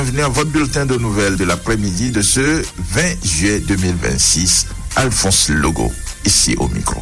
Bienvenue à votre bulletin de nouvelles de l'après-midi de ce 20 juillet 2026. Alphonse Logo, ici au micro.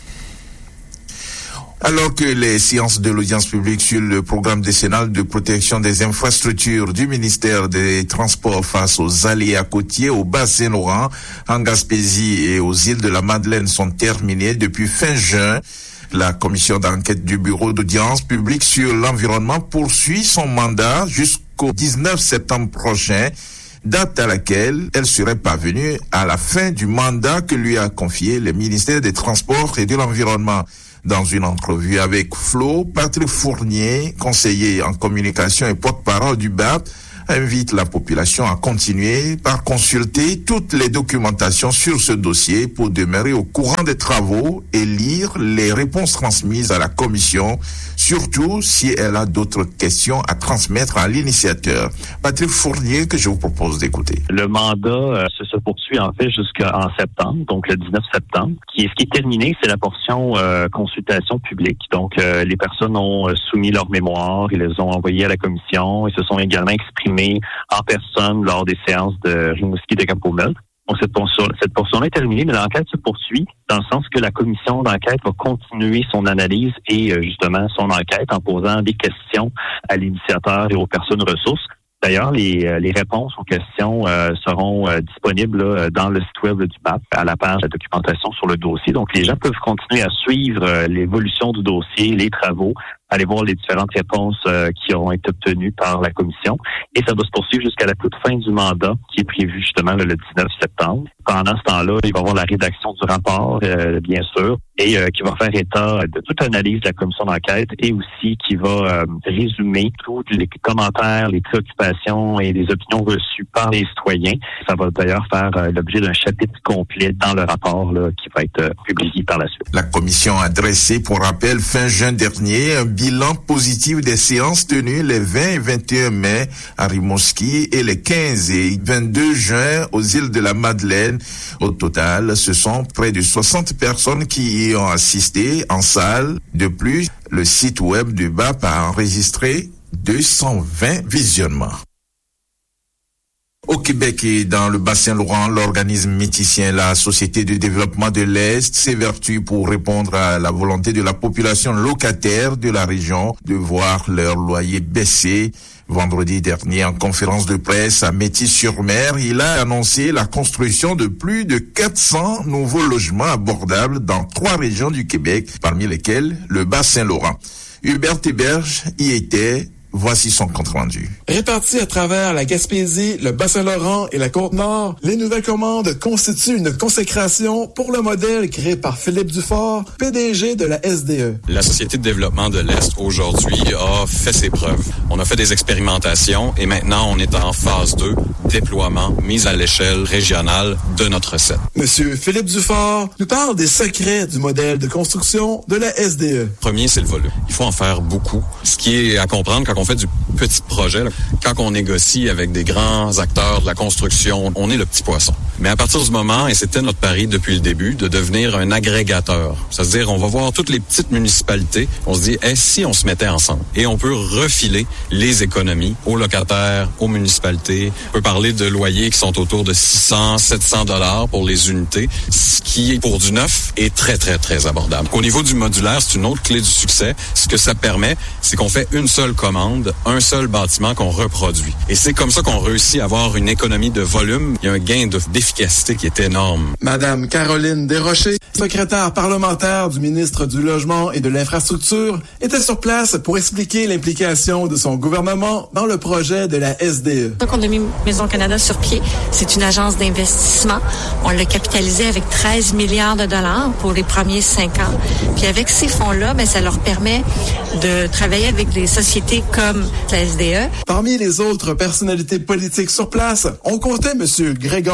Alors que les séances de l'audience publique sur le programme décennal de protection des infrastructures du ministère des Transports face aux aléas côtiers au Bas-Saint-Laurent, en Gaspésie et aux îles de la Madeleine sont terminées depuis fin juin, la commission d'enquête du bureau d'audience publique sur l'environnement poursuit son mandat jusqu'au 19 septembre prochain, date à laquelle elle serait parvenue à la fin du mandat que lui a confié le ministère des Transports et de l'Environnement. Dans une entrevue avec Flo, Patrick Fournier, conseiller en communication et porte-parole du BAP, invite la population à continuer par consulter toutes les documentations sur ce dossier pour demeurer au courant des travaux et lire les réponses transmises à la commission, surtout si elle a d'autres questions à transmettre à l'initiateur. Patrick Fournier, que je vous propose d'écouter. Le mandat se poursuit en fait jusqu'en septembre, donc le 19 septembre. Ce qui est terminé, c'est la portion consultation publique. Donc, les personnes ont soumis leur mémoire, ils les ont envoyées à la commission, ils se sont également exprimés en personne lors des séances de Rimouski de Cap-au-Mel. Donc, cette portion est terminée, mais l'enquête se poursuit dans le sens que la commission d'enquête va continuer son analyse et justement son enquête en posant des questions à l'initiateur et aux personnes ressources. D'ailleurs, les réponses aux questions seront disponibles dans le site web du BAP à la page de documentation sur le dossier. Donc, les gens peuvent continuer à suivre l'évolution du dossier, les travaux, aller voir les différentes réponses qui auront été obtenues par la commission. Et ça va se poursuivre jusqu'à la toute fin du mandat qui est prévu justement le 19 septembre. Pendant ce temps-là, il va y avoir la rédaction du rapport, bien sûr, et qui va faire état de toute analyse de la commission d'enquête et aussi qui va résumer tous les commentaires, les préoccupations et les opinions reçues par les citoyens. Ça va d'ailleurs faire l'objet d'un chapitre complet dans le rapport là, qui va être publié par la suite. La commission a dressé, pour rappel, fin juin dernier, un bilan positif des séances tenues les 20 et 21 mai à Rimouski et les 15 et 22 juin aux îles de la Madeleine. Au total, ce sont près de 60 personnes qui y ont assisté en salle. De plus, le site web du BAP a enregistré 220 visionnements. Au Québec et dans le Bas-Saint-Laurent, l'organisme méticien, la Société de développement de l'Est, s'évertue pour répondre à la volonté de la population locataire de la région de voir leur loyer baisser. Vendredi dernier, en conférence de presse à Métis-sur-Mer, il a annoncé la construction de plus de 400 nouveaux logements abordables dans 3 régions du Québec, parmi lesquelles le Bas-Saint-Laurent. Hubert Héberge y était. Voici son compte-rendu. Répartis à travers la Gaspésie, le Bas-Saint-Laurent et la Côte-Nord, les nouvelles commandes constituent une consécration pour le modèle créé par Philippe Dufort, PDG de la SDE. La Société de développement de l'Est, aujourd'hui, a fait ses preuves. On a fait des expérimentations et maintenant, on est en phase 2, déploiement, mise à l'échelle régionale de notre recette. Monsieur Philippe Dufort nous parle des secrets du modèle de construction de la SDE. Premier, c'est le volume. Il faut en faire beaucoup. Ce qui est à comprendre quand on fait du petit projet, là, quand on négocie avec des grands acteurs de la construction, on est le petit poisson. Mais à partir du moment, et c'était notre pari depuis le début, de devenir un agrégateur. C'est-à-dire, on va voir toutes les petites municipalités, on se dit, si on se mettait ensemble, et on peut refiler les économies aux locataires, aux municipalités. On peut parler de loyers qui sont autour de 600, 700 $ pour les unités, ce qui, pour du neuf, est très, très, très abordable. Au niveau du modulaire, c'est une autre clé du succès. Ce que ça permet, c'est qu'on fait une seule commande, un seul bâtiment qu'on reproduit. Et c'est comme ça qu'on réussit à avoir une économie de volume. Il y a un gain d'efficacité qui est énorme. Madame Caroline Desrochers, secrétaire parlementaire du ministre du Logement et de l'Infrastructure, était sur place pour expliquer l'implication de son gouvernement dans le projet de la SDE. Donc, on a mis Maison Canada sur pied. C'est une agence d'investissement. On l'a capitalisé avec 13 milliards de dollars pour les premiers 5 ans. Puis avec ces fonds-là, ça leur permet de travailler avec des sociétés comme la SDE. Parmi les autres personnalités politiques sur place, on comptait M. Gregor Robertson,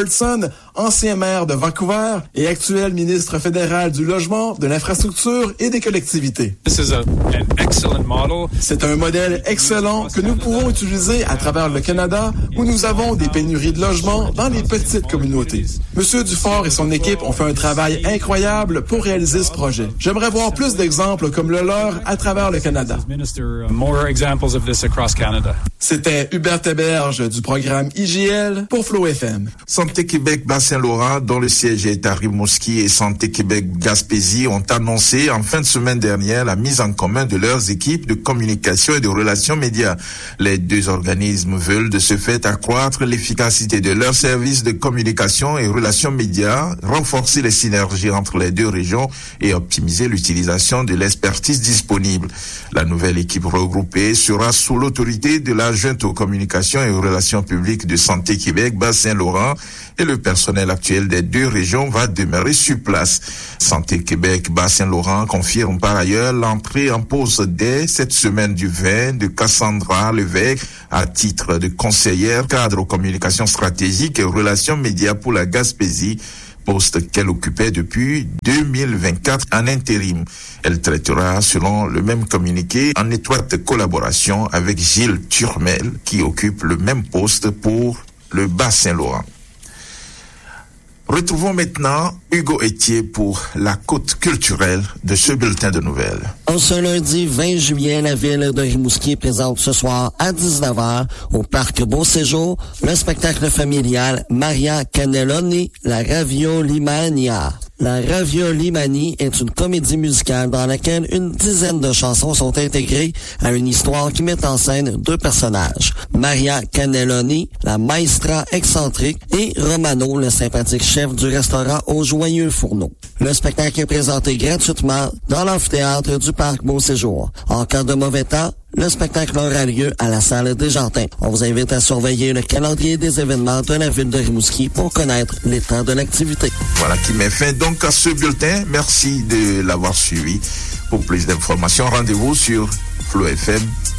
Robertson, ancien maire de Vancouver et actuel ministre fédéral du Logement, de l'Infrastructure et des Collectivités. C'est un modèle excellent que nous pouvons utiliser à travers le Canada où nous avons des pénuries de logements dans les petites communautés. Monsieur Dufort et son équipe ont fait un travail incroyable pour réaliser ce projet. J'aimerais voir plus d'exemples comme le leur à travers le Canada. C'était Hubert Héberge du programme IGL pour Flow FM. Santé Québec Bas-Saint-Laurent, dont le siège est à Rimouski, et Santé Québec Gaspésie ont annoncé en fin de semaine dernière la mise en commun de leurs équipes de communication et de relations médias. Les deux organismes veulent de ce fait accroître l'efficacité de leurs services de communication et relations médias, renforcer les synergies entre les deux régions et optimiser l'utilisation de l'expertise disponible. La nouvelle équipe regroupée sera sous l'autorité de l'adjointe aux communications et aux relations publiques de Santé Québec Bas-Saint-Laurent et le personnel actuel des deux régions va demeurer sur place. Santé Québec Bas-Saint-Laurent confirme par ailleurs l'entrée en pause dès cette semaine du 20 de Cassandra Lévesque à titre de conseillère cadre aux communications stratégiques et aux relations médias pour la Gaspésie, poste qu'elle occupait depuis 2024 en intérim. Elle traitera, selon le même communiqué, en étroite collaboration avec Gilles Turmel, qui occupe le même poste pour le Bas-Saint-Laurent. Retrouvons maintenant Hugo Etier pour la côte culturelle de ce bulletin de nouvelles. En ce lundi 20 juillet, la ville de Rimouski présente ce soir à 19h au Parc Beau Séjour le spectacle familial Maria Cannelloni, la Raviolimania. La Raviolimanie est une comédie musicale dans laquelle une dizaine de chansons sont intégrées à une histoire qui met en scène deux personnages. Maria Cannelloni, la maestra excentrique, et Romano, le sympathique chef du restaurant au Joyeux Fourneau. Le spectacle est présenté gratuitement dans l'amphithéâtre du Parc Beau Séjour. En cas de mauvais temps, le spectacle aura lieu à la salle des Jardins. On vous invite à surveiller le calendrier des événements de la ville de Rimouski pour connaître l'état de l'activité. Voilà qui met fin donc à ce bulletin. Merci de l'avoir suivi. Pour plus d'informations, rendez-vous sur flowfm.ca.